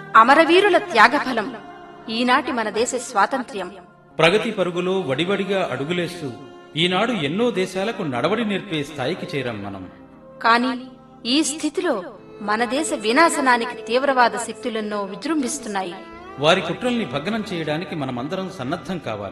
అమరవీరుల త్యాగఫలం ఈనాటి మన దేశ స్వాతంత్ర్యం. ప్రగతి పరుగులో వడివడిగా అడుగులేస్తూ ఈనాడు ఎన్నో దేశాలకు నడవడి నేర్పే స్థాయికి చేరాం మనం. కాని ఈ స్థితిలో మన దేశ వినాశనానికి తీవ్రవాద శక్తులెన్నో విజృంభిస్తున్నాయి. వారి కుట్రల్ని భగ్నం చేయడానికి మనమందరం సన్నద్ధం కావాలి.